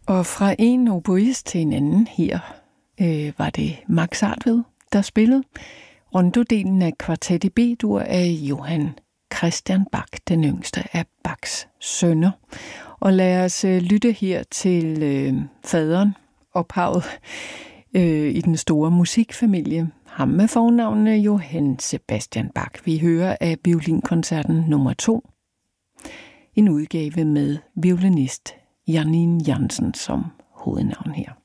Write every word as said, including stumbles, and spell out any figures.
Og fra en oboist til en anden her øh, var det Max Artved, der spillede. Rondodelen af kvartet i B-dur af Johann Christian Bach, den yngste af Bachs sønner. Og lad os øh, lytte her til øh, faderen, ophavet øh, i den store musikfamilie. Ham med fornavnene Johann Sebastian Bach. Vi hører af violinkoncerten nummer to. En udgave med violinist Janine Jansen som hovednavn her.